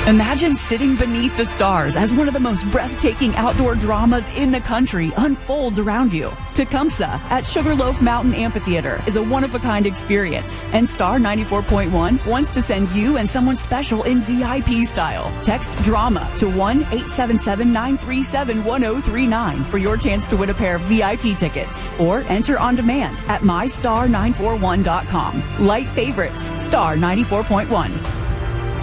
Imagine sitting beneath the stars as one of the most breathtaking outdoor dramas in the country unfolds around you. Tecumseh at Sugarloaf Mountain Amphitheater is a one-of-a-kind experience, and Star 94.1 wants to send you and someone special in VIP style. Text DRAMA to 1-877-937-1039 for your chance to win a pair of VIP tickets, or enter on demand at mystar941.com. Light favorites, Star 94.1.